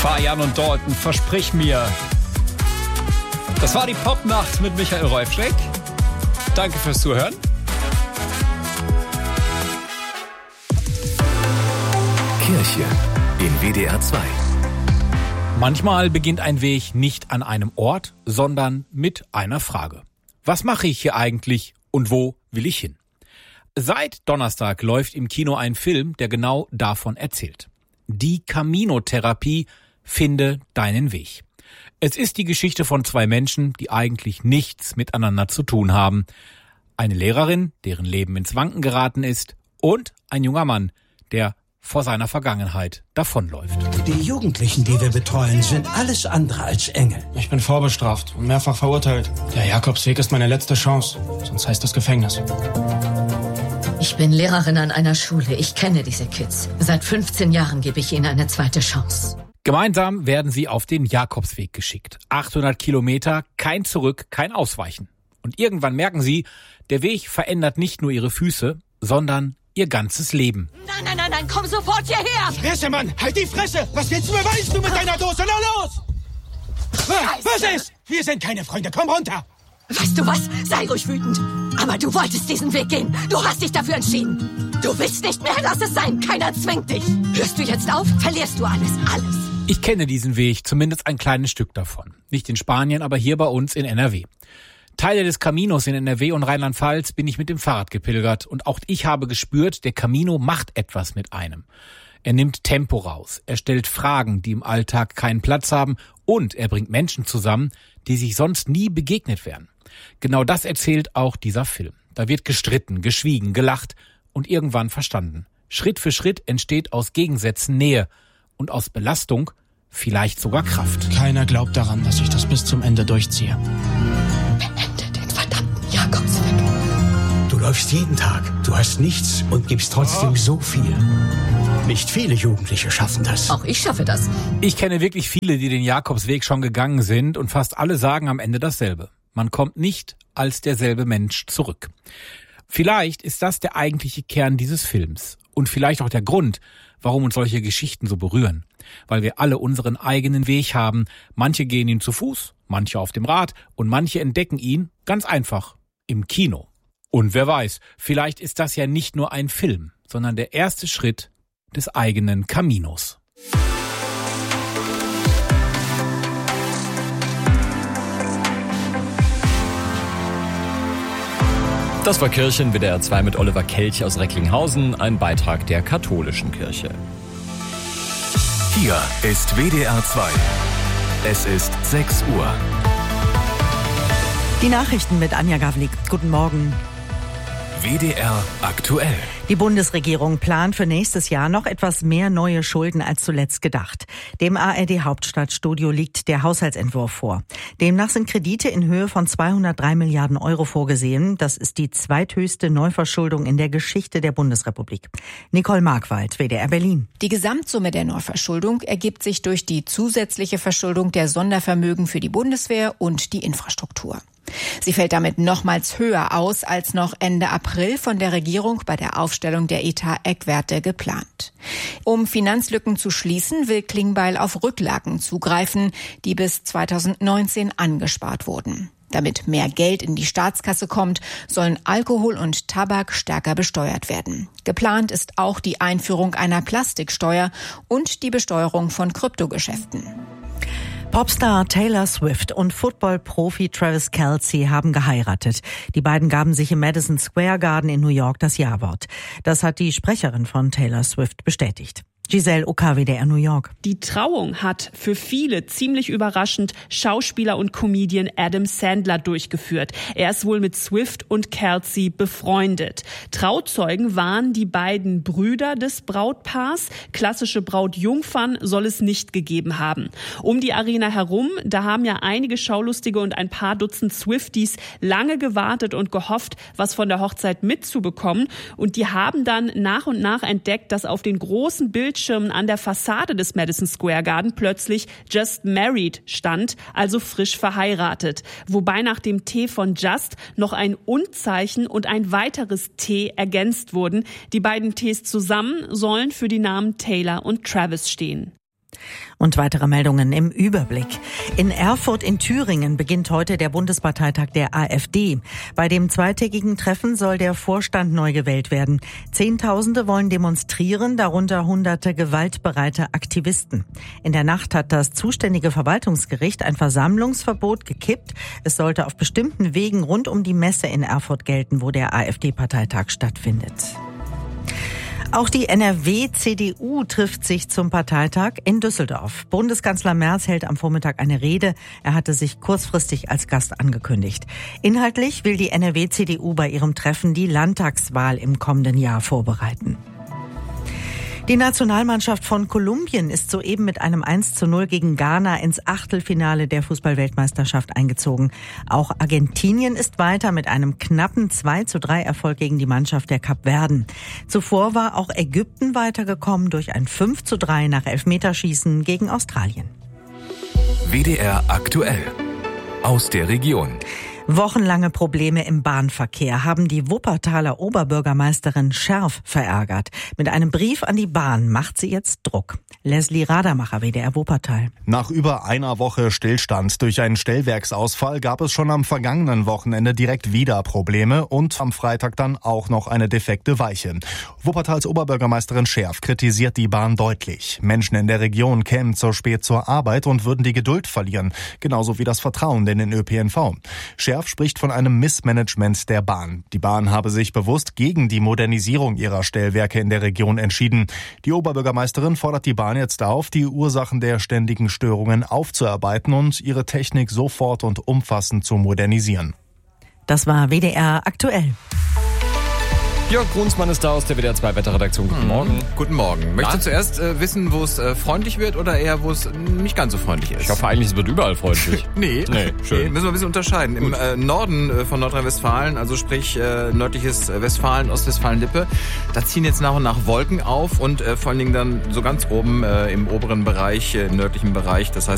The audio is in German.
Fajan und Dalton, versprich mir. Das war die Popnacht mit Michael Reufschreck. Danke fürs Zuhören. Kirche in WDR 2. Manchmal beginnt ein Weg nicht an einem Ort, sondern mit einer Frage. Was mache ich hier eigentlich und wo will ich hin? Seit Donnerstag läuft im Kino ein Film, der genau davon erzählt. Die Camino-Therapie, finde deinen Weg. Es ist die Geschichte von zwei Menschen, die eigentlich nichts miteinander zu tun haben. Eine Lehrerin, deren Leben ins Wanken geraten ist, und ein junger Mann, der vor seiner Vergangenheit davonläuft. Die Jugendlichen, die wir betreuen, sind alles andere als Engel. Ich bin vorbestraft und mehrfach verurteilt. Der Jakobsweg ist meine letzte Chance, sonst heißt das Gefängnis. Ich bin Lehrerin an einer Schule. Ich kenne diese Kids. Seit 15 Jahren gebe ich ihnen eine zweite Chance. Gemeinsam werden sie auf den Jakobsweg geschickt. 800 Kilometer, kein Zurück, kein Ausweichen. Und irgendwann merken sie, der Weg verändert nicht nur ihre Füße, sondern ihr ganzes Leben. Nein, komm sofort hierher! Fresse, Mann! Halt die Fresse! Was willst du beweisen, du mit deiner Dose? Na los! Was ist? Wir sind keine Freunde, komm runter! Weißt du was? Sei ruhig wütend. Aber du wolltest diesen Weg gehen. Du hast dich dafür entschieden. Du willst nicht mehr, lass es sein. Keiner zwingt dich. Hörst du jetzt auf, verlierst du alles. Ich kenne diesen Weg, zumindest ein kleines Stück davon. Nicht in Spanien, aber hier bei uns in NRW. Teile des Caminos in NRW und Rheinland-Pfalz bin ich mit dem Fahrrad gepilgert. Und auch ich habe gespürt, der Camino macht etwas mit einem. Er nimmt Tempo raus. Er stellt Fragen, die im Alltag keinen Platz haben. Und er bringt Menschen zusammen, die sich sonst nie begegnet wären. Genau das erzählt auch dieser Film. Da wird gestritten, geschwiegen, gelacht und irgendwann verstanden. Schritt für Schritt entsteht aus Gegensätzen Nähe und aus Belastung vielleicht sogar Kraft. Keiner glaubt daran, dass ich das bis zum Ende durchziehe. Beende den verdammten Jakobsweg. Du läufst jeden Tag, du hast nichts und gibst trotzdem so viel. Nicht viele Jugendliche schaffen das. Auch ich schaffe das. Ich kenne wirklich viele, die den Jakobsweg schon gegangen sind und fast alle sagen am Ende dasselbe. Man kommt nicht als derselbe Mensch zurück. Vielleicht ist das der eigentliche Kern dieses Films und vielleicht auch der Grund, warum uns solche Geschichten so berühren. Weil wir alle unseren eigenen Weg haben. Manche gehen ihn zu Fuß, manche auf dem Rad und manche entdecken ihn ganz einfach im Kino. Und wer weiß, vielleicht ist das ja nicht nur ein Film, sondern der erste Schritt des eigenen Caminos. Das war Kirche in WDR 2 mit Oliver Kelch aus Recklinghausen, ein Beitrag der katholischen Kirche. Hier ist WDR 2. Es ist 6 Uhr. Die Nachrichten mit Anja Gavlik. Guten Morgen. WDR aktuell. Die Bundesregierung plant für nächstes Jahr noch etwas mehr neue Schulden als zuletzt gedacht. Dem ARD Hauptstadtstudio liegt der Haushaltsentwurf vor. Demnach sind Kredite in Höhe von 203 Milliarden Euro vorgesehen. Das ist die zweithöchste Neuverschuldung in der Geschichte der Bundesrepublik. Nicole Markwald, WDR Berlin. Die Gesamtsumme der Neuverschuldung ergibt sich durch die zusätzliche Verschuldung der Sondervermögen für die Bundeswehr und die Infrastruktur. Sie fällt damit nochmals höher aus als noch Ende April von der Regierung bei der Aufstellung der Etat-Eckwerte geplant. Um Finanzlücken zu schließen, will Klingbeil auf Rücklagen zugreifen, die bis 2019 angespart wurden. Damit mehr Geld in die Staatskasse kommt, sollen Alkohol und Tabak stärker besteuert werden. Geplant ist auch die Einführung einer Plastiksteuer und die Besteuerung von Kryptogeschäften. Popstar Taylor Swift und Football-Profi Travis Kelce haben geheiratet. Die beiden gaben sich im Madison Square Garden in New York das Ja-Wort. Das hat die Sprecherin von Taylor Swift bestätigt. Giselle Ucker, WDR New York. Die Trauung hat für viele ziemlich überraschend Schauspieler und Comedian Adam Sandler durchgeführt. Er ist wohl mit Swift und Kelce befreundet. Trauzeugen waren die beiden Brüder des Brautpaars. Klassische Brautjungfern soll es nicht gegeben haben. Um die Arena herum, da haben ja einige Schaulustige und ein paar Dutzend Swifties lange gewartet und gehofft, was von der Hochzeit mitzubekommen. Und die haben dann nach und nach entdeckt, dass auf den großen Bildschirmen an der Fassade des Madison Square Garden plötzlich Just Married stand, also frisch verheiratet. Wobei nach dem T von Just noch ein Und-Zeichen und ein weiteres T ergänzt wurden. Die beiden Ts zusammen sollen für die Namen Taylor und Travis stehen. Und weitere Meldungen im Überblick. In Erfurt in Thüringen beginnt heute der Bundesparteitag der AfD. Bei dem zweitägigen Treffen soll der Vorstand neu gewählt werden. Zehntausende wollen demonstrieren, darunter Hunderte gewaltbereite Aktivisten. In der Nacht hat das zuständige Verwaltungsgericht ein Versammlungsverbot gekippt. Es sollte auf bestimmten Wegen rund um die Messe in Erfurt gelten, wo der AfD-Parteitag stattfindet. Auch die NRW-CDU trifft sich zum Parteitag in Düsseldorf. Bundeskanzler Merz hält am Vormittag eine Rede. Er hatte sich kurzfristig als Gast angekündigt. Inhaltlich will die NRW-CDU bei ihrem Treffen die Landtagswahl im kommenden Jahr vorbereiten. Die Nationalmannschaft von Kolumbien ist soeben mit einem 1:0 gegen Ghana ins Achtelfinale der Fußball-Weltmeisterschaft eingezogen. Auch Argentinien ist weiter mit einem knappen 2:3 Erfolg gegen die Mannschaft der Kapverden. Zuvor war auch Ägypten weitergekommen durch ein 5:3 nach Elfmeterschießen gegen Australien. WDR aktuell. Aus der Region. Wochenlange Probleme im Bahnverkehr haben die Wuppertaler Oberbürgermeisterin Scherf verärgert. Mit einem Brief an die Bahn macht sie jetzt Druck. Leslie Radermacher, WDR Wuppertal. Nach über einer Woche Stillstand durch einen Stellwerksausfall gab es schon am vergangenen Wochenende direkt wieder Probleme und am Freitag dann auch noch eine defekte Weiche. Wuppertals Oberbürgermeisterin Scherf kritisiert die Bahn deutlich. Menschen in der Region kämen zu spät zur Arbeit und würden die Geduld verlieren. Genauso wie das Vertrauen in den ÖPNV. Scherf spricht von einem Missmanagement der Bahn. Die Bahn habe sich bewusst gegen die Modernisierung ihrer Stellwerke in der Region entschieden. Die Oberbürgermeisterin fordert die Bahn jetzt auf, die Ursachen der ständigen Störungen aufzuarbeiten und ihre Technik sofort und umfassend zu modernisieren. Das war WDR aktuell. Jörg Brunsmann ist da aus der WDR 2 Wetterredaktion. Guten Morgen. Guten Morgen. Möchtest du zuerst wissen, wo es freundlich wird oder eher, wo es nicht ganz so freundlich ist? Ich hoffe eigentlich, es wird überall freundlich. Nee, schön. Nee, müssen wir ein bisschen unterscheiden. Gut. Im Norden von Nordrhein-Westfalen, also sprich nördliches Westfalen, Ostwestfalen-Lippe, da ziehen jetzt nach und nach Wolken auf und vor allen Dingen dann so ganz oben im oberen Bereich, im nördlichen Bereich, das heißt